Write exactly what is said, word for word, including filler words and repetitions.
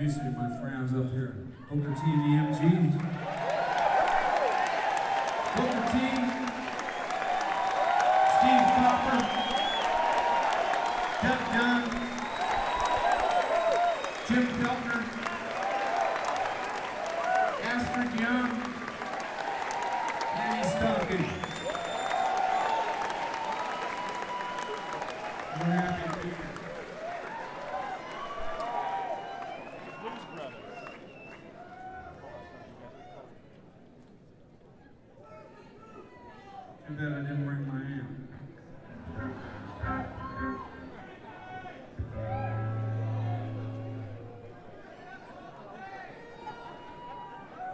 introduce you to my friends up here. Booker T and the M Gs. Booker T, Steve Popper, Doug Dunn, Jim Keltner, Astrid Young, Annie Stumpkin. We're happy to be here.